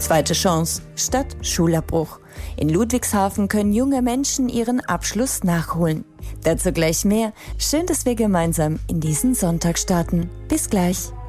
Zweite Chance statt Schulabbruch. In Ludwigshafen können junge Menschen ihren Abschluss nachholen. Dazu gleich mehr. Schön, dass wir gemeinsam in diesen Sonntag starten. Bis gleich.